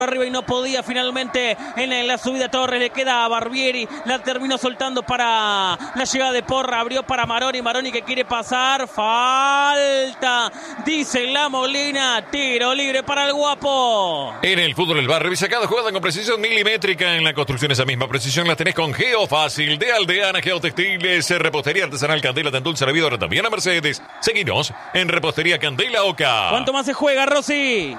arriba y no podía finalmente en la subida Torres, le queda a Barbieri, la terminó soltando para la llegada de Porra, abrió para Maroni que quiere pasar, falta, dice la Molina, tiro libre para el Guapo. En el fútbol el barrio sacado juegan con precisión milimétrica, en la construcción esa misma precisión la tenés con Geofácil de Aldeana Geotextiles, Repostería Artesanal Candela, tan dulce la vida, ahora también a Mercedes. Seguinos en Repostería Candela Oca. ¿Cuánto más se juega, Rossi?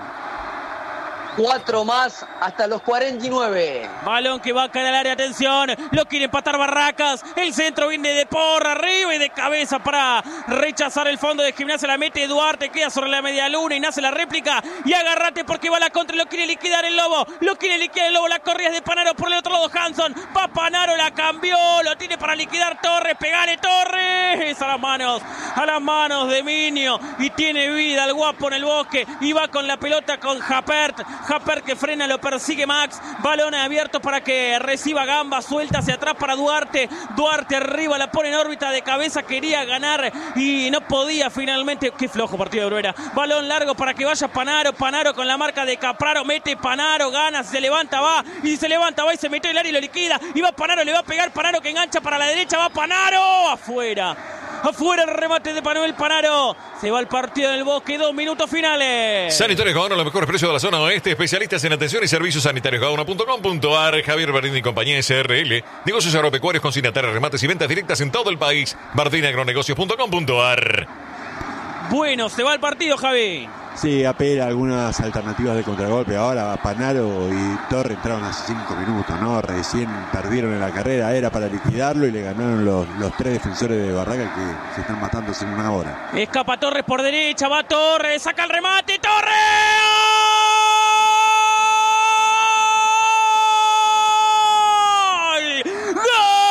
4 más hasta los 49. Balón que va a caer al área, atención, lo quiere empatar Barracas, el centro viene de Porra, arriba y de cabeza para rechazar el fondo de Gimnasia, la mete Duarte, queda sobre la media luna y nace la réplica, y agárrate porque va la contra, lo quiere liquidar el Lobo, la corrida es de Panaro, por el otro lado Hanson, va Panaro, la cambió, lo tiene para liquidar Torres, pegale Torres, a las manos de Minio, y tiene vida el Guapo en el bosque, y va con la pelota con Japert que frena, lo persigue Max, balón abierto para que reciba Gamba, suelta hacia atrás para Duarte arriba, la pone en órbita de cabeza, quería ganar y no podía finalmente, qué flojo partido de Bruera, balón largo para que vaya Panaro con la marca de Capraro, mete Panaro, gana, se levanta, va y se mete el área y lo liquida, y va Panaro, le va a pegar Panaro que engancha para la derecha, va Panaro, afuera el remate de Manuel Panaro. Se va el partido del Bosque, 2 minutos finales. Sanitarios Gaona, los mejores precios de la zona oeste. Especialistas en atención y servicios sanitarios. Gaona.com.ar. Javier Bardini y compañía SRL. Negocios agropecuarios, consignatarios, remates y ventas directas en todo el país. BardiniAgronegocios.com.ar. Bueno, se va el partido, Javi. Sí, apela algunas alternativas de contragolpe. Ahora Panaro y Torre entraron hace 5 minutos, ¿no? Recién perdieron en la carrera, era para liquidarlo y le ganaron los 3 defensores de Barraca que se están matando en una hora. Escapa Torres por derecha, va Torres, saca el remate, ¡Torres!